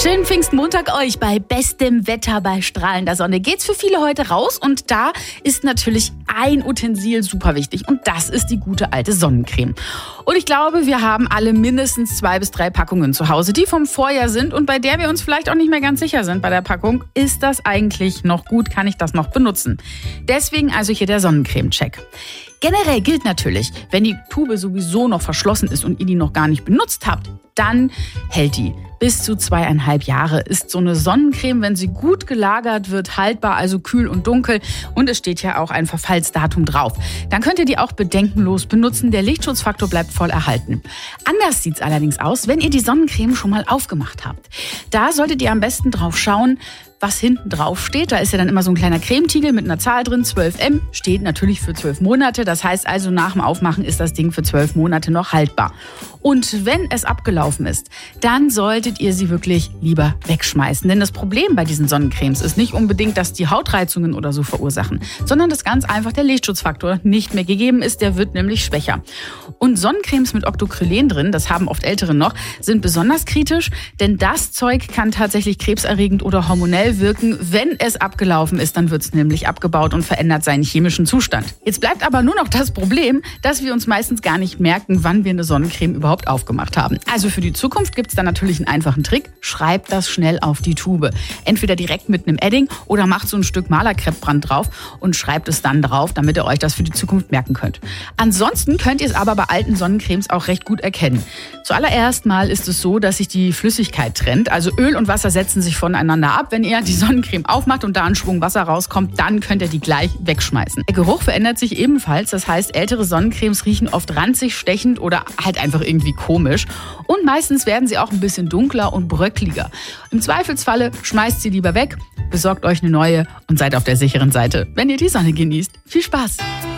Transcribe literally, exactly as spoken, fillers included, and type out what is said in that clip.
Schönen Pfingstmontag euch bei bestem Wetter bei strahlender Sonne. Geht's für viele heute raus und da ist natürlich ein Utensil super wichtig und das ist die gute alte Sonnencreme. Und ich glaube, wir haben alle mindestens zwei bis drei Packungen zu Hause, die vom Vorjahr sind und bei der wir uns vielleicht auch nicht mehr ganz sicher sind bei der Packung. Ist das eigentlich noch gut? Kann ich das noch benutzen? Deswegen also hier der Sonnencreme-Check. Generell gilt natürlich, wenn die Tube sowieso noch verschlossen ist und ihr die noch gar nicht benutzt habt, dann hält die. Bis zu zweieinhalb Jahre ist so eine Sonnencreme, wenn sie gut gelagert wird, haltbar, also kühl und dunkel. Und es steht ja auch ein Verfallsdatum drauf. Dann könnt ihr die auch bedenkenlos benutzen. Der Lichtschutzfaktor bleibt voll erhalten. Anders sieht's allerdings aus, wenn ihr die Sonnencreme schon mal aufgemacht habt. Da solltet ihr am besten drauf schauen, was hinten drauf steht. Da ist ja dann immer so ein kleiner Cremetiegel mit einer Zahl drin, zwölf M, steht natürlich für zwölf Monate. Das heißt also, nach dem Aufmachen ist das Ding für zwölf Monate noch haltbar. Und wenn es abgelaufen ist, dann solltet ihr sie wirklich lieber wegschmeißen. Denn das Problem bei diesen Sonnencremes ist nicht unbedingt, dass die Hautreizungen oder so verursachen, sondern dass ganz einfach der Lichtschutzfaktor nicht mehr gegeben ist. Der wird nämlich schwächer. Und Sonnencremes mit Octocrylen drin, das haben oft Ältere noch, sind besonders kritisch, denn das Zeug kann tatsächlich krebserregend oder hormonell wirken. Wenn es abgelaufen ist, dann wird es nämlich abgebaut und verändert seinen chemischen Zustand. Jetzt bleibt aber nur noch das Problem, dass wir uns meistens gar nicht merken, wann wir eine Sonnencreme überhaupt aufgemacht haben. Also für die Zukunft gibt es da natürlich einen einfachen Trick. Schreibt das schnell auf die Tube. Entweder direkt mit einem Edding oder macht so ein Stück Malerkreppbrand drauf und schreibt es dann drauf, damit ihr euch das für die Zukunft merken könnt. Ansonsten könnt ihr es aber bei alten Sonnencremes auch recht gut erkennen. Zuallererst mal ist es so, dass sich die Flüssigkeit trennt. Also Öl und Wasser setzen sich voneinander ab. Wenn ihr die Sonnencreme aufmacht und da ein Schwung Wasser rauskommt, dann könnt ihr die gleich wegschmeißen. Der Geruch verändert sich ebenfalls. Das heißt, ältere Sonnencremes riechen oft ranzig, stechend oder halt einfach irgendwie komisch. Und meistens werden sie auch ein bisschen dunkler und bröckliger. Im Zweifelsfalle schmeißt sie lieber weg, besorgt euch eine neue und seid auf der sicheren Seite, wenn ihr die Sonne genießt. Viel Spaß!